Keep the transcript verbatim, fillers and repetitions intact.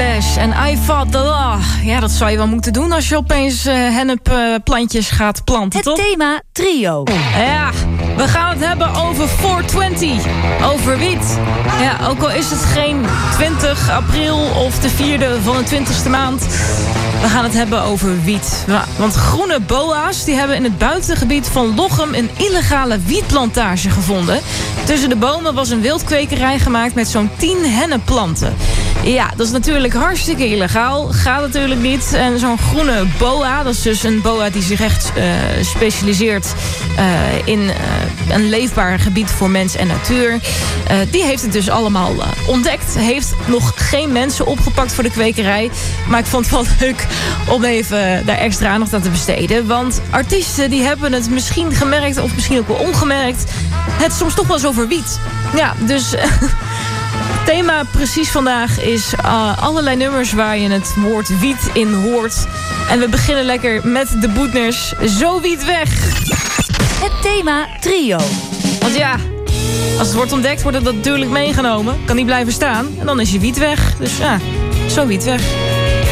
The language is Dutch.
Clash en I Thought That... Oh, ja, dat zou je wel moeten doen als je opeens uh, hennepplantjes uh, gaat planten, Het toch? thema trio. Ja, we gaan het hebben over vierentwintig. Over wiet. Ja, ook al is het geen twintig april of de vierde van de twintigste maand. We gaan het hebben over wiet. Want groene boa's die hebben in het buitengebied van Lochem een illegale wietplantage gevonden. Tussen de bomen was een wildkwekerij gemaakt met zo'n tien hennepplanten. Ja, dat is natuurlijk hartstikke illegaal. Gaat natuurlijk niet. En zo'n groene boa, dat is dus een boa die zich echt uh, specialiseert uh, in uh, een leefbaar gebied voor mens en natuur. Uh, die heeft het dus allemaal uh, ontdekt. Heeft nog geen mensen opgepakt voor de kwekerij. Maar ik vond het wel leuk om even daar extra aandacht aan te besteden. Want artiesten die hebben het misschien gemerkt of misschien ook wel ongemerkt. Het soms toch wel eens over wiet. Ja, dus... Het thema precies vandaag is uh, allerlei nummers waar je het woord wiet in hoort. En we beginnen lekker met de Boetners. Zo wiet weg! Het thema trio. Want ja, als het wordt ontdekt wordt het natuurlijk meegenomen. Kan niet blijven staan. En dan is je wiet weg. Dus ja, zo wiet weg.